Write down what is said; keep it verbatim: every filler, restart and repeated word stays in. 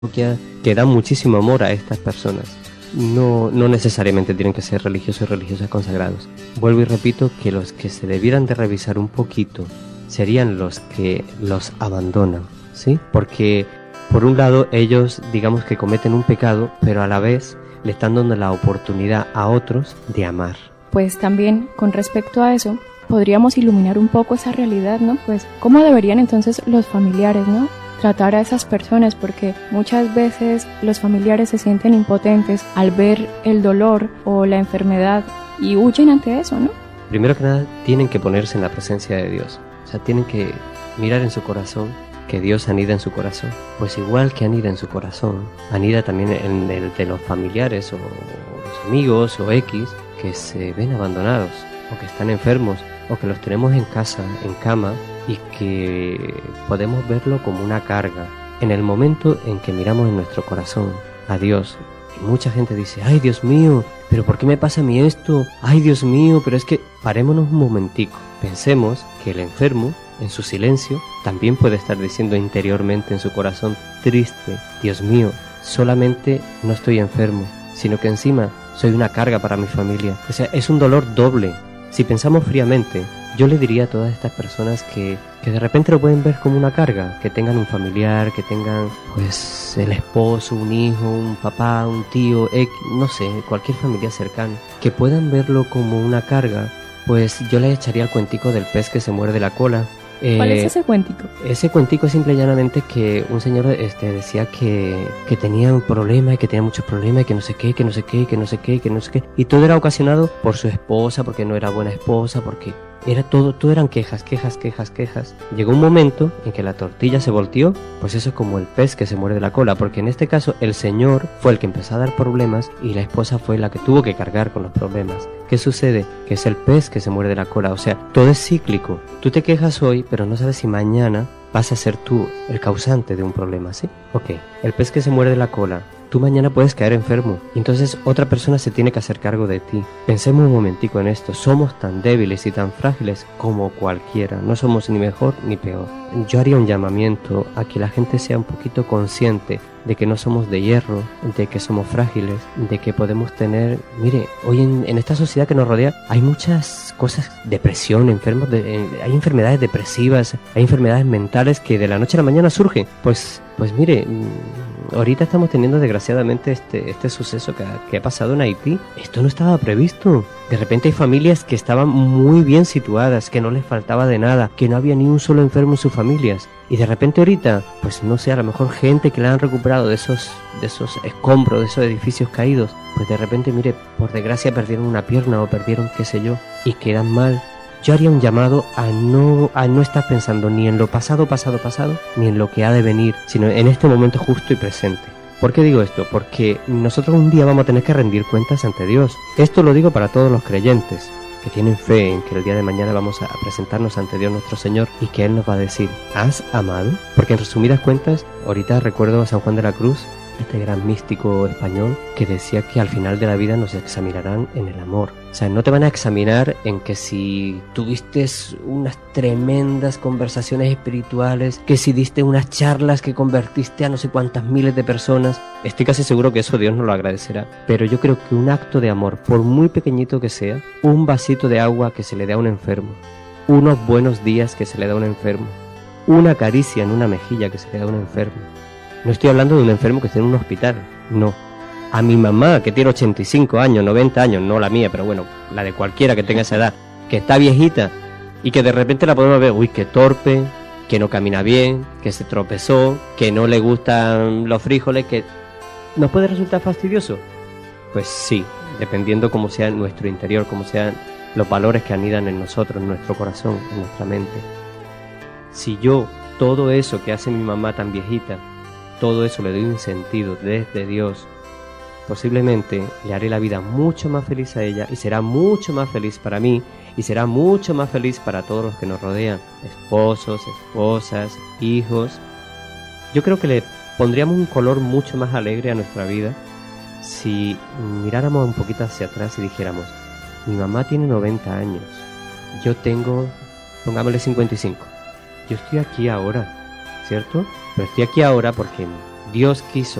parroquia que dan muchísimo amor a estas personas. No, no necesariamente tienen que ser religiosos y religiosas consagrados. Vuelvo y repito que los que se debieran de revisar un poquito serían los que los abandonan, ¿sí? Porque por un lado ellos digamos que cometen un pecado, pero a la vez le están dando la oportunidad a otros de amar. Pues también con respecto a eso podríamos iluminar un poco esa realidad, ¿no? Pues cómo deberían entonces los familiares, ¿no?, tratar a esas personas, porque muchas veces los familiares se sienten impotentes al ver el dolor o la enfermedad y huyen ante eso, ¿no? Primero que nada, tienen que ponerse en la presencia de Dios. O sea, tienen que mirar en su corazón que Dios anida en su corazón. Pues igual que anida en su corazón, anida también en el de los familiares o los amigos o X que se ven abandonados o que están enfermos o que los tenemos en casa, en cama, y que podemos verlo como una carga. En el momento en que miramos en nuestro corazón a Dios, y mucha gente dice, ay Dios mío, pero ¿por qué me pasa a mí esto? Ay Dios mío, pero es que parémonos un momentico. Pensemos que el enfermo, en su silencio, también puede estar diciendo interiormente en su corazón triste, Dios mío, solamente no estoy enfermo, sino que encima soy una carga para mi familia. O sea, es un dolor doble. Si pensamos fríamente, yo le diría a todas estas personas que, que de repente lo pueden ver como una carga, que tengan un familiar, que tengan pues el esposo, un hijo, un papá, un tío, X, no sé, cualquier familia cercana, que puedan verlo como una carga, pues yo le echaría el cuentico del pez que se muerde la cola. ¿Cuál Eh, es ese cuentico? Ese cuentico es simple y llanamente que un señor este, decía que, que tenía un problema y que tenía muchos problemas y que no sé qué, que no sé qué, que no sé qué, que no sé qué. Y todo era ocasionado por su esposa, porque no era buena esposa, porque era todo, todo eran quejas, quejas, quejas, quejas. Llegó un momento en que la tortilla se volteó, pues eso es como el pez que se muerde la cola, porque en este caso el señor fue el que empezó a dar problemas y la esposa fue la que tuvo que cargar con los problemas. ¿Qué sucede? Que es el pez que se muerde la cola, o sea, todo es cíclico. Tú te quejas hoy, pero no sabes si mañana vas a ser tú el causante de un problema, ¿sí? Ok, el pez que se muerde la cola, tú mañana puedes caer enfermo, y entonces otra persona se tiene que hacer cargo de ti. Pensemos un momentico en esto, somos tan débiles y tan frágiles como cualquiera, no somos ni mejor ni peor. Yo haría un llamamiento a que la gente sea un poquito consciente de que no somos de hierro, de que somos frágiles, de que podemos tener... Mire, hoy en, en esta sociedad que nos rodea hay muchas cosas, depresión, enfermos de, eh, hay enfermedades depresivas, hay enfermedades mentales que de la noche a la mañana surgen. Pues, pues mire, ahorita estamos teniendo desgraciadamente este, este suceso que ha, que ha pasado en Haití. Esto no estaba previsto. De repente hay familias que estaban muy bien situadas, que no les faltaba de nada, que no había ni un solo enfermo en sus familias. Y de repente ahorita, pues no sé, a lo mejor gente que la han recuperado de esos, de esos escombros, de esos edificios caídos, pues de repente, mire, por desgracia perdieron una pierna o perdieron qué sé yo, y quedan mal. Yo haría un llamado a no, a no estar pensando ni en lo pasado, pasado, pasado, ni en lo que ha de venir, sino en este momento justo y presente. ¿Por qué digo esto? Porque nosotros un día vamos a tener que rendir cuentas ante Dios. Esto lo digo para todos los creyentes que tienen fe en que el día de mañana vamos a presentarnos ante Dios nuestro Señor y que Él nos va a decir, ¿has amado? Porque en resumidas cuentas, ahorita recuerdo a San Juan de la Cruz, este gran místico español, que decía que al final de la vida nos examinarán en el amor. O sea, no te van a examinar en que si tuviste unas tremendas conversaciones espirituales, que si diste unas charlas que convertiste a no sé cuántas miles de personas. Estoy casi seguro que eso Dios nos lo agradecerá. Pero yo creo que un acto de amor, por muy pequeñito que sea, un vasito de agua que se le dé a un enfermo, unos buenos días que se le da a un enfermo, una caricia en una mejilla que se le da a un enfermo. No estoy hablando de un enfermo que esté en un hospital, no. A mi mamá, que tiene ochenta y cinco años, noventa años, no la mía, pero bueno, la de cualquiera que tenga esa edad, que está viejita y que de repente la podemos ver, uy, qué torpe, que no camina bien, que se tropezó, que no le gustan los frijoles, que ¿nos puede resultar fastidioso? Pues sí, dependiendo cómo sea nuestro interior, cómo sean los valores que anidan en nosotros, en nuestro corazón, en nuestra mente. Si yo, todo eso que hace mi mamá tan viejita, todo eso le doy un sentido desde Dios, posiblemente le haré la vida mucho más feliz a ella y será mucho más feliz para mí y será mucho más feliz para todos los que nos rodean, esposos, esposas, hijos. Yo creo que le pondríamos un color mucho más alegre a nuestra vida si miráramos un poquito hacia atrás y dijéramos, mi mamá tiene noventa años, yo tengo, pongámosle cincuenta y cinco, yo estoy aquí ahora, ¿cierto? Pero estoy aquí ahora porque Dios quiso